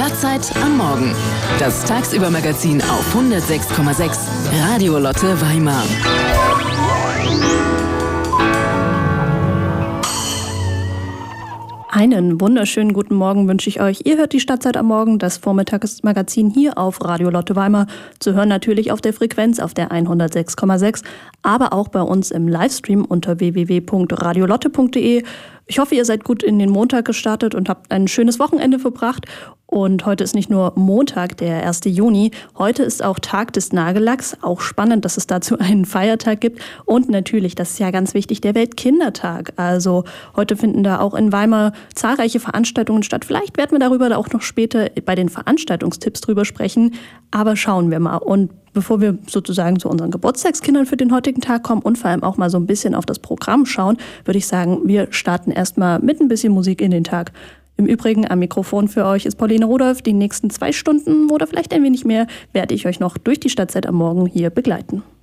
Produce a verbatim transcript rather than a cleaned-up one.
Stadtzeit am Morgen. Das Tagsüber-Magazin auf hundertsechs Komma sechs Radio Lotte Weimar. Einen wunderschönen guten Morgen wünsche ich euch. Ihr hört die Stadtzeit am Morgen, das Vormittagsmagazin hier auf Radio Lotte Weimar. Zu hören natürlich auf der Frequenz auf der hundertsechs Komma sechs, aber auch bei uns im Livestream unter w w w punkt radiolotte punkt d e. Ich hoffe, ihr seid gut in den Montag gestartet und habt ein schönes Wochenende verbracht. Und heute ist nicht nur Montag, der erste Juni, heute ist auch Tag des Nagellacks. Auch spannend, dass es dazu einen Feiertag gibt. Und natürlich, das ist ja ganz wichtig, der Weltkindertag. Also heute finden da auch in Weimar zahlreiche Veranstaltungen statt. Vielleicht werden wir darüber auch noch später bei den Veranstaltungstipps drüber sprechen. Aber schauen wir mal. Und bevor wir sozusagen zu unseren Geburtstagskindern für den heutigen Tag kommen und vor allem auch mal so ein bisschen auf das Programm schauen, würde ich sagen, wir starten erstmal mit ein bisschen Musik in den Tag. Im Übrigen am Mikrofon für euch ist Pauline Rudolph. Die nächsten zwei Stunden oder vielleicht ein wenig mehr werde ich euch noch durch die Stadtzeit am Morgen hier begleiten.